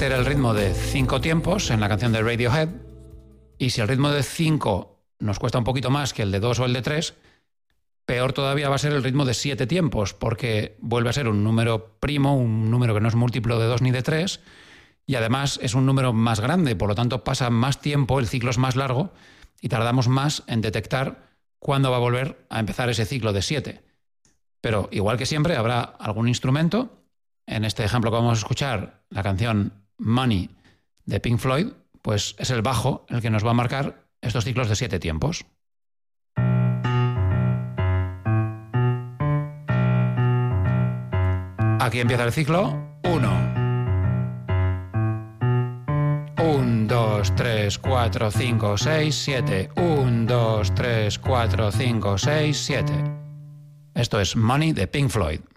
Este era el ritmo de 5 tiempos en la canción de Radiohead. Y si el ritmo de 5 nos cuesta un poquito más que el de 2 o el de 3, peor todavía va a ser el ritmo de 7 tiempos, porque vuelve a ser un número primo, un número que no es múltiplo de 2 ni de 3, y además es un número más grande, por lo tanto pasa más tiempo, el ciclo es más largo y tardamos más en detectar cuándo va a volver a empezar ese ciclo de 7. Pero igual que siempre habrá algún instrumento. En este ejemplo que vamos a escuchar, la canción Money de Pink Floyd, pues es el bajo el que nos va a marcar estos ciclos de 7 tiempos. Aquí empieza el ciclo. 1, 2, 3, 4, 5, 6, 7. 1, 2, 3, 4, 5, 6, 7. Esto es Money de Pink Floyd.